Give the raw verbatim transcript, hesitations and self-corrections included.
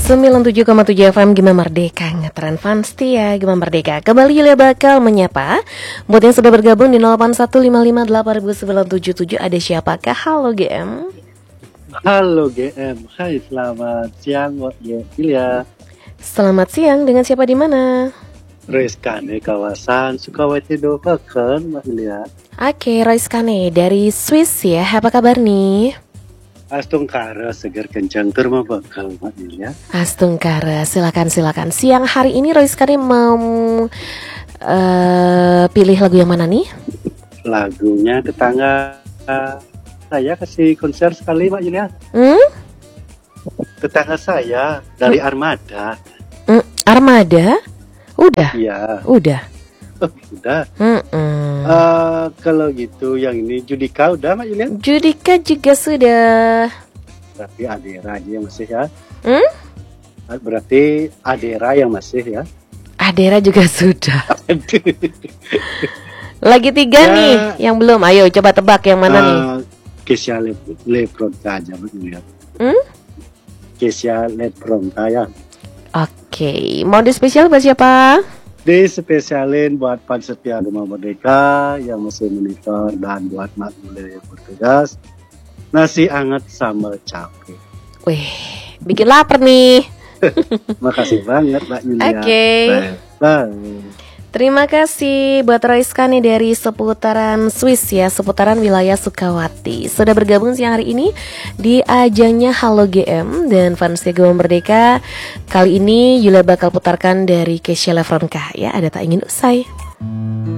sembilan puluh tujuh koma tujuh F M Gema Merdeka, ngetren fans ya Gema Merdeka. Kembali Yulia bakal menyapa buat yang sudah bergabung di nol delapan satu lima lima delapan sembilan tujuh tujuh. Ada siapakah? Halo G M. Halo G M. Hai, selamat siang buat Yulia. Selamat siang, dengan siapa di mana? Royskane kawasan Sukawati Dopakan Mbak Yulia. Oke, Royskane dari Swiss ya. Apa kabar nih? Astungkara segar kencang kerma bakal Mbak Yulia. Astungkara, silakan silakan. Siang hari ini Royskane mau uh, pilih lagu yang mana nih? Lagunya tetangga saya kasih konser sekali Mbak Yulia. Hmm? Tetangga saya dari Armada. Hmm, Armada? Udah? Iya. Udah. Oh, udah. Mm-mm. Uh, kalau gitu yang ini Judika udah Mbak Yulia? Judika juga sudah. Berarti Adera aja yang masih ya. Hmm? Berarti Adera yang masih ya. Adera juga sudah. Lagi tiga ya, nih yang belum. Ayo coba tebak yang mana uh, nih? Kesia Le Lepronta aja Mbak Yulia. Hmm? Kesia Lepronta ya. Oke, mau di spesial buat siapa? Di spesialin buat fans setia Gema Merdeka yang masih monitor dan buat Mak Yulia yang bertugas. Nasi anget sama cabai. Wih, bikin lapar nih. Makasih banget Mbak Yulia. Oke. Okay. Bye. Bye. Terima kasih buat Royskane dari seputaran Swiss ya, seputaran wilayah Sukawati. Sudah bergabung siang hari ini di ajangnya Halo G M dan fans Gema Merdeka. Kali ini Yulia bakal putarkan dari Kesia Lefronka ya, ada Tak Ingin Usai.